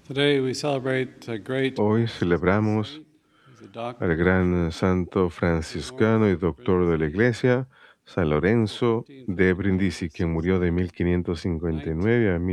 Today we celebrate a great Hoy celebramos saint. He's a doctor al of the gran santo franciscano y doctor de la Iglesia, San Lorenzo de Brindisi, quien murió de 1559 a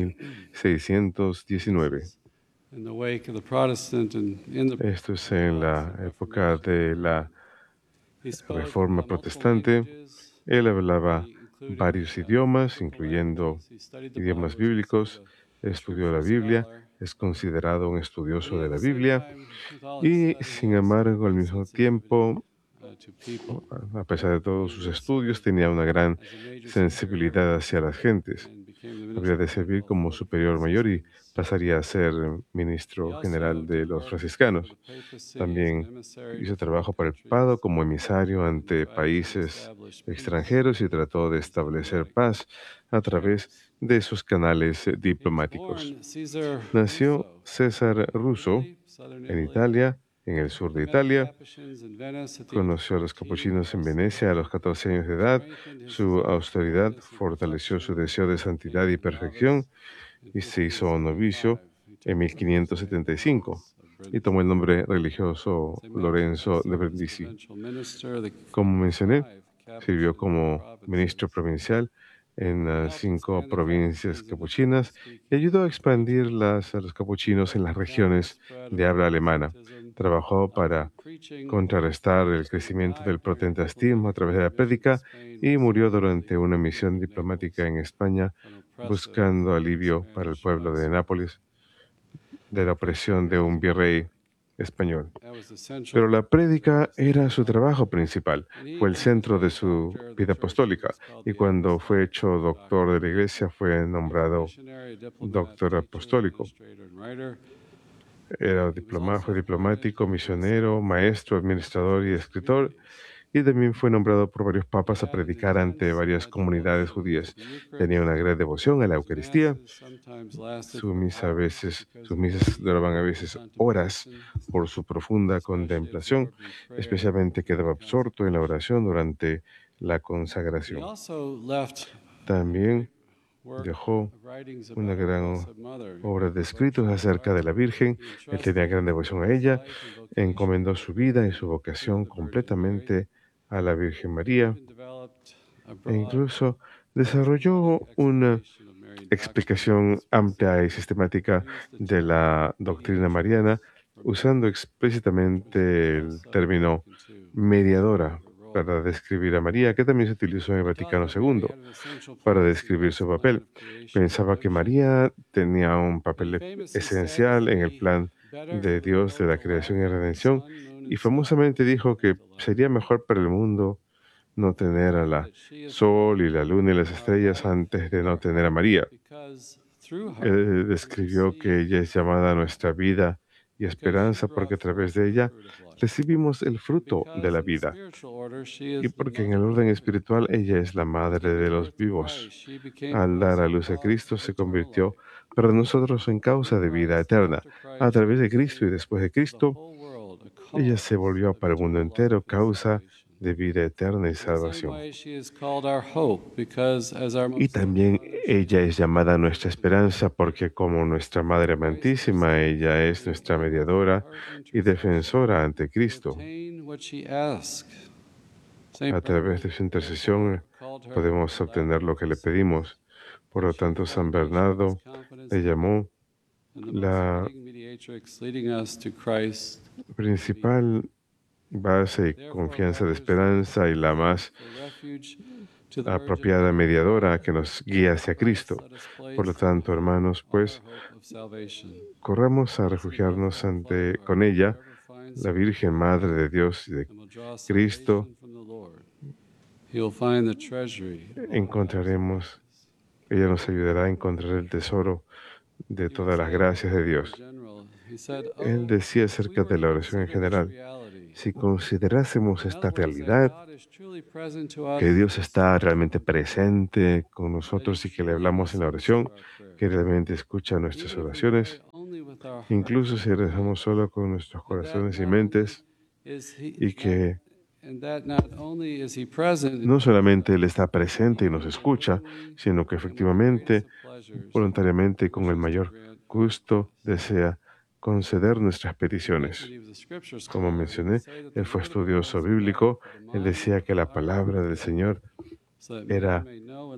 1619. in the wake of the Protestant and in the Esto es en la época Reformation. de la He spoke Reforma multiple Protestante. languages. Él hablaba He included varios idiomas, biblical incluyendo languages. He studied the idiomas Bible, was considered bíblicos, a estudió la scriptural Biblia, scholar. es considerado un But estudioso he, de at la the same Biblia time, with all his y, study, he sin also had a embargo, al great mismo sensitivity tiempo, to people. a pesar de todos He sus would estudios, serve tenía una gran as a major superior sensibilidad hacia las gentes. and became the Había minister de servir general como for the superior mayor y Franciscans. pasaría a ser He ministro also general de did los work for franciscanos. the papacy as an También emissary to hizo foreign trabajo para el countries papado como emisario and ante tried to países establish peace extranjeros y trató de with establecer diplomatic paz a través channels. de sus canales He was diplomáticos. born Caesar Nació Russo César in Russo Italy, southern en Italy. Italia, en el sur He de met the Italia. Capuchins in Venice at the age of Conoció a los 14, capuchinos en lost the Venecia a los way, 14 años de edad. strengthened his Su desire for austeridad holiness and fortaleció su perfection, deseo de and became santidad y a perfección novice in y se hizo 1575. novicio He en took the religious name 1575 Lawrence of y tomó el Brindisi. nombre religioso As I mentioned, he Lorenzo de served as Brindisi. provincial minister Como in mencioné, five sirvió Capuchin como ministro provinces. provincial en He helped 5 expand the provincias Capuchins in the capuchinas y German-speaking ayudó a expandir regions, a los capuchinos en las counter the regiones spread of de habla alemana. Protestantism Trabajó para through preaching, contrarrestar el and crecimiento del died during a protestantismo a diplomatic través de la mission to prédica Spain y while murió seeking durante relief una for the misión people of diplomática Naples en España from oppressive buscando alivio para el Spanish pueblo de Viceroy. Nápoles de la The preaching opresión de was un his work. virrey español. That was the central Pero la part of his prédica era apostolic su life. trabajo principal, And he, fue el when he was centro de made su doctor of the vida church, he apostólica, was called y the cuando fue apostolic hecho doctor doctor. de la iglesia fue He was a nombrado missionary, a diplomat, doctor teacher, apostólico. administrator, and writer. Fue Fue appointed diplomático, to the Synod misionero, of the maestro, Popes of administrador y Jewish escritor, communities. y también fue nombrado por varios He papas a had an predicar ante intense varias comunidades devotion to judías. the Tenía Eucharist. una gran devoción a la His Eucaristía. masses sometimes lasted Su for misa a hours veces, because sus of his misas deep duraban a veces horas contemplation, por su profunda especially contemplación, absorbed in prayer especialmente during quedaba absorto en la consecration. oración durante la He consagración. also left a También great work dejó of writings una about our gran Blessed Mother, obra de escritos Devotion to acerca Her. de la Virgen. He Él tenía entrusted gran devoción a his ella, life and vocation encomendó su vida y su to vocación the Virgin Mary. completamente a la Virgen He María, even developed a e broad incluso and systematic desarrolló una explanation of Marian doctrine, explicación amplia y specifically sistemática used the de term la doctrina mariana, mediatrix for usando Mary, which was explícitamente el also in término Vatican II mediadora described her role. para describir a María, que también se utilizó en el He taught Vaticano that Mary II had an essential para place in describir God's su plan papel. of creation and Pensaba que redemption. María tenía un And he papel famously said it esencial would en el be plan better de for the Dios de world la to creación lack y redención, sun, moon, y and stars famosamente dijo than que to lack sería her. mejor para el mundo no tener a Now la that she is the sol y light la luna y las of our estrellas life, antes de we no are tener a honored María. because through her Él we describió que receive ella es llamada nuestra vida y because she esperanza porque brought a través forth de the ella fruit of life. recibimos el And fruto de because la in the vida. spiritual order she Y is the porque en el mother of orden living. espiritual ella es la madre de Giving los birth to vivos. Christ, she became Al dar cause a of luz a Cristo se eternal convirtió life. para nosotros en causa Through de vida Christ, eterna. after A Christ, she través de Cristo y became después de to the Cristo, whole world a ella se cause volvió of para el mundo eternal life entero and causa salvation. de vida eterna y In the same salvación. way, she is called our hope because, as our Y most holy también mother, she ella es llamada nuestra intercedes with us. esperanza porque como nuestra Madre Through Christ, our amantísima, Savior, ella it es is nuestra through mediadora her y intercession defensora ante we Cristo. obtain what she asks. Saint A través de Bernard, su therefore, intercesión called her podemos the obtener lo que le Lapidus. pedimos. Por lo She tanto, San boldly shows Bernardo confidence le llamó in the most la fitting mediatrix, leading us to Christ the mediator. principal base y Therefore, confianza de brothers, let us esperanza y la flee más for refuge to the Virgin apropiada Mother of mediadora God. que nos guía In hacia Christ, Cristo. let us Por lo place tanto, hermanos, all our pues hope of salvation. corramos a Blessed Mother, refugiarnos our flood of con heart, ella, whoever finds la Virgen security in Madre you de Dios y de and will draw Cristo. salvation from the Lord, he will find the treasury of all God's Encontraremos, graces. ella nos ayudará a encontrar el tesoro de He would todas las say of gracias de prayer in Dios. general, he said, Él "Oh, decía if we acerca were de to la oración en consider this general, reality." si considerásemos In esta other words, that realidad, God is truly present to us que in Dios the está simple realmente presente con and that he nosotros y que le truly hablamos en la listens to oración, our que prayers, realmente escucha nuestras even if we pray oraciones, only with our hearts incluso and si our rezamos minds, solo con nuestros and that corazones y not only mentes, is he y not que and that not only is he present in no hearing solamente us, Él está but presente y nos he escucha, willingly sino que and with the greatest efectivamente, of pleasures voluntariamente y con el wishes to mayor grant our gusto, requests. desea conceder nuestras peticiones. Como mencioné, él fue estudioso bíblico. Él decía que la palabra del Señor era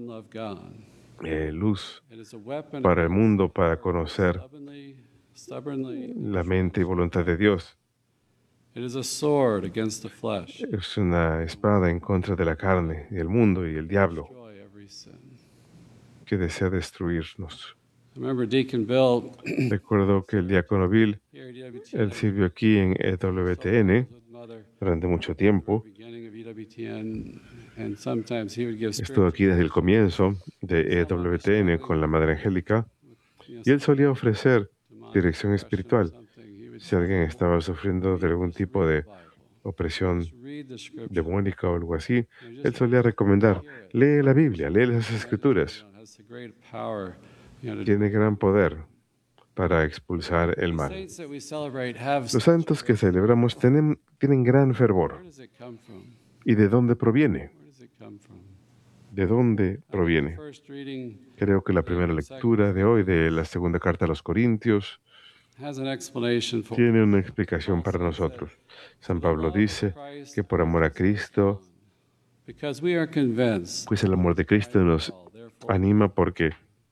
luz para el mundo, para conocer la mente y voluntad de Dios. Es una espada en contra de la carne y el mundo y el diablo que desea destruirnos. Recuerdo que el diácono Bill, él sirvió aquí en EWTN durante mucho tiempo. Estuvo aquí desde el comienzo de EWTN con la Madre Angélica y él solía ofrecer dirección espiritual. Si alguien estaba sufriendo de algún tipo de opresión demónica o algo así, él solía recomendar, lee la Biblia, lee las Escrituras. Tiene gran poder para expulsar el mal. Los santos que celebramos tienen gran fervor. ¿Y de dónde proviene? ¿De dónde proviene? Creo que la primera lectura de hoy de la segunda carta a los Corintios tiene una explicación para nosotros. San Pablo dice que por amor a Cristo, pues el amor de Cristo nos anima porque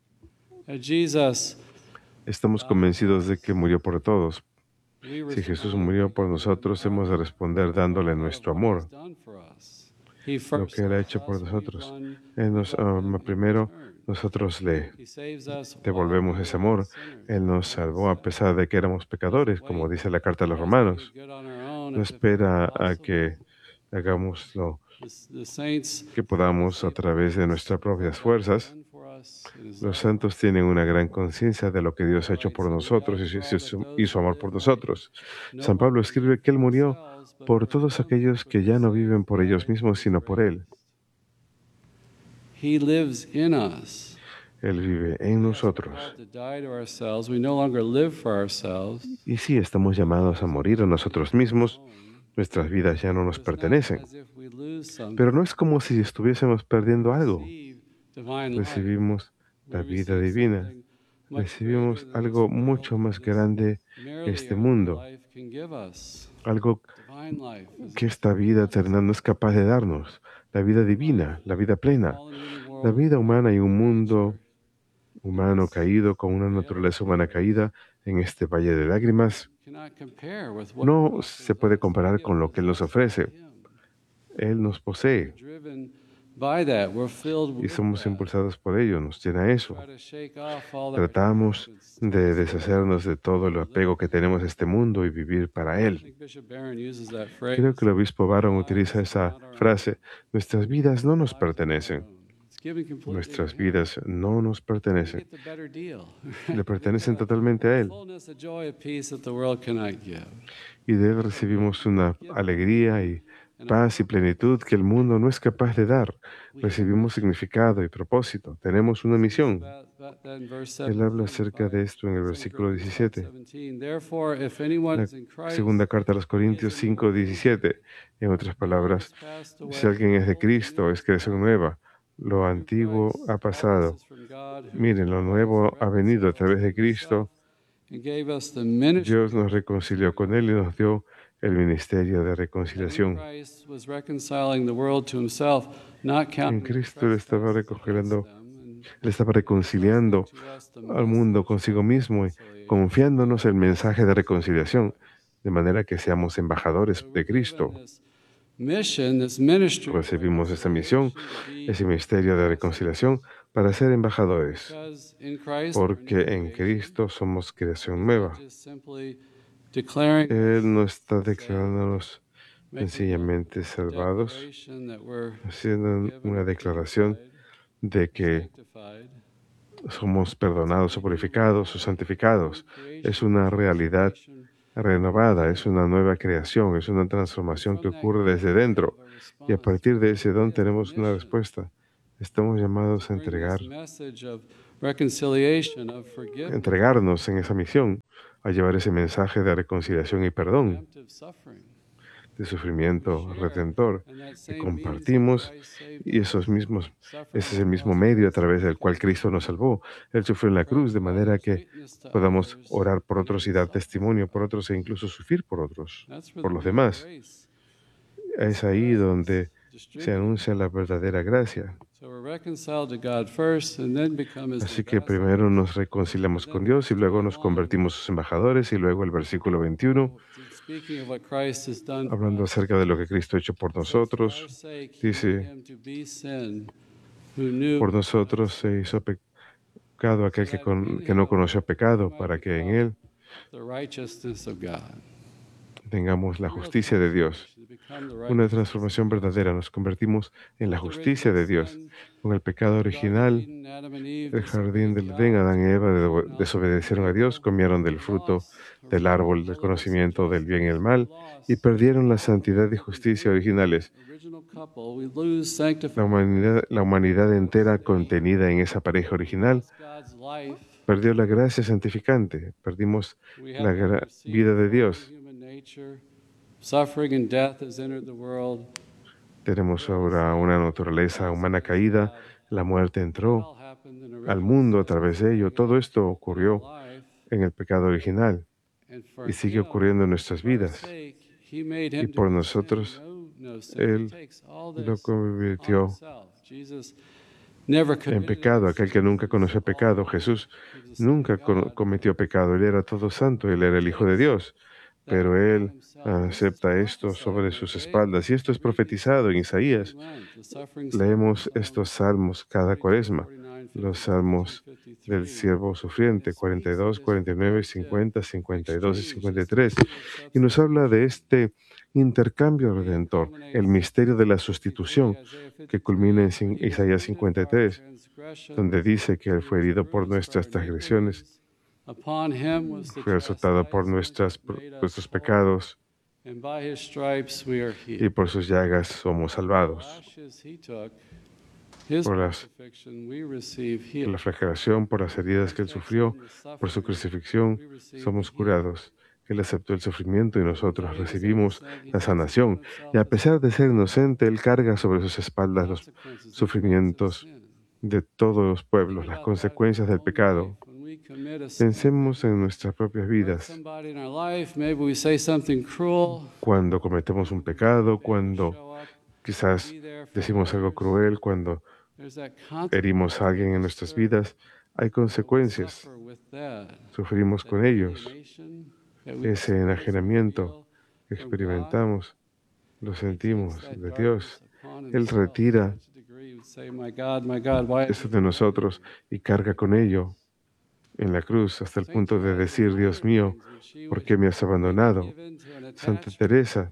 estamos convencidos de que murió por todos. Si Jesús murió por nosotros, hemos de responder dándole nuestro amor, lo que Él ha hecho por nosotros. Él nos ama primero, nosotros le devolvemos ese amor. Él nos salvó a pesar de que éramos pecadores, como dice la carta a los Romanos. No espera a que hagamos lo que podamos a través de nuestras propias fuerzas. Los santos tienen una gran conciencia de lo que Dios ha hecho por nosotros y su amor por nosotros. San Pablo escribe que Él murió por todos aquellos que ya no viven por ellos mismos, sino por Él. Él vive en nosotros. Y sí, estamos llamados a morir a nosotros mismos. Nuestras vidas ya no nos pertenecen. Pero no es como si estuviésemos perdiendo algo. Recibimos la vida divina. Recibimos algo mucho más grande que este mundo. Algo que esta vida eterna no es capaz de darnos. La vida divina, la vida plena. La vida humana y un mundo humano caído, con una naturaleza humana caída en este valle de lágrimas, no se puede comparar con lo que Él nos ofrece. Él nos posee y somos impulsados por ello, nos llena eso. Tratamos de deshacernos de todo el apego que tenemos a este mundo y vivir para Él. Creo que el obispo Barron utiliza esa frase: nuestras vidas no nos pertenecen. Nuestras vidas no nos pertenecen. Le pertenecen totalmente a Él. Y de Él recibimos una alegría y paz y plenitud que el mundo no es capaz de dar. Recibimos significado y propósito. Tenemos una misión. Él habla acerca de esto en el versículo 17. La segunda carta a los Corintios 5:17. En otras palabras, si alguien es de Cristo, es creación nueva. Lo antiguo ha pasado. Miren, lo nuevo ha venido a través de Cristo. Dios nos reconcilió con Él y nos dio el ministerio de reconciliación. En Cristo Él estaba reconciliando al mundo consigo mismo y confiándonos el mensaje de reconciliación, de manera que seamos embajadores de Cristo. Recibimos esa misión, ese ministerio de reconciliación, para ser embajadores, porque en Cristo somos creación nueva. Él no está declarándonos sencillamente salvados, haciendo una declaración de que somos perdonados o purificados o santificados. Es una realidad renovada, es una nueva creación, es una transformación que ocurre desde dentro. Y a partir de ese don tenemos una respuesta. Estamos llamados a entregarnos en esa misión, a llevar ese mensaje de reconciliación y perdón, de sufrimiento redentor que compartimos, y ese es el mismo medio a través del cual Cristo nos salvó. Él sufrió en la cruz de manera que podamos orar por otros y dar testimonio por otros e incluso sufrir por otros, por los demás. Es ahí donde se anuncia la verdadera gracia. Así que primero nos reconciliamos con Dios y luego nos convertimos sus embajadores, y luego el versículo 21, hablando acerca de lo que Cristo ha hecho por nosotros, dice: por nosotros se hizo pecado aquel que no conoció pecado, para que en él tengamos la justicia de Dios. Una transformación verdadera. Nos convertimos en la justicia de Dios. Con el pecado original, el jardín del Edén, Adán y Eva desobedecieron a Dios, comieron del fruto del árbol del conocimiento del bien y el mal, y perdieron la santidad y justicia originales. La humanidad entera contenida en esa pareja original perdió la gracia santificante, perdimos la vida de Dios. Tenemos ahora una naturaleza humana caída, la muerte entró al mundo a través de ello. Todo esto ocurrió en el pecado original y sigue ocurriendo en nuestras vidas. Y por nosotros, Él lo convirtió en pecado. Aquel que nunca conoció pecado, Jesús, nunca cometió pecado. Él era todo santo, Él era el Hijo de Dios. Pero Él acepta esto sobre sus espaldas. Y esto es profetizado en Isaías. Leemos estos salmos cada cuaresma. Los salmos del siervo sufriente, 42, 49, 50, 52 y 53. Y nos habla de este intercambio redentor, el misterio de la sustitución, que culmina en Isaías 53, donde dice que Él fue herido por nuestras transgresiones, fue azotado por nuestros pecados, y por sus llagas somos salvados. Por la flagelación, por las heridas que Él sufrió, por su crucifixión, somos curados. Él aceptó el sufrimiento y nosotros recibimos la sanación. Y a pesar de ser inocente, Él carga sobre sus espaldas los sufrimientos de todos los pueblos, las consecuencias del pecado. Pensemos en nuestras propias vidas. Cuando cometemos un pecado, cuando quizás decimos algo cruel, cuando herimos a alguien en nuestras vidas, hay consecuencias. Sufrimos con ellos. Ese enajenamiento que experimentamos, lo sentimos de Dios. Él retira eso de nosotros y carga con ello en la cruz hasta el punto de decir: Dios mío, ¿por qué me has abandonado? Santa Teresa,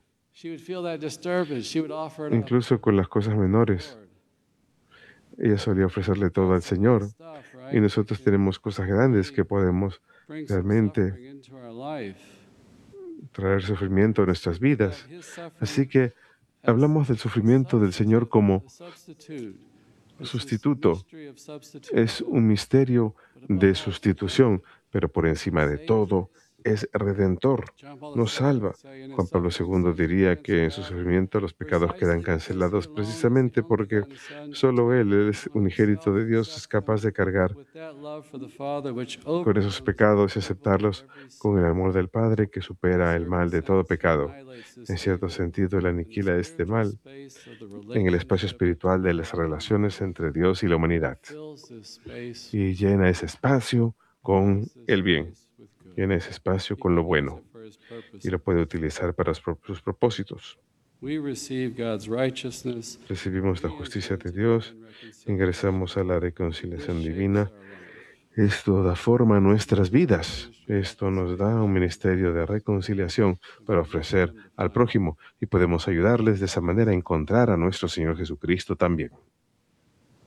incluso con las cosas menores, ella solía ofrecerle todo al Señor. Y nosotros tenemos cosas grandes que podemos realmente traer sufrimiento a nuestras vidas. Así que hablamos del sufrimiento del Señor como sustituto. Es un misterio de sustitución, pero por encima de todo es redentor, nos salva. Juan Pablo II diría que en su sufrimiento los pecados quedan cancelados precisamente porque solo Él es unigénito de Dios, es capaz de cargar con esos pecados y aceptarlos con el amor del Padre que supera el mal de todo pecado. En cierto sentido, Él aniquila este mal en el espacio espiritual de las relaciones entre Dios y la humanidad y llena ese espacio con el bien. Llena ese espacio con lo bueno y lo puede utilizar para sus propósitos. Recibimos la justicia de Dios, ingresamos a la reconciliación divina. Esto da forma a nuestras vidas. Esto nos da un ministerio de reconciliación para ofrecer al prójimo y podemos ayudarles de esa manera a encontrar a nuestro Señor Jesucristo también.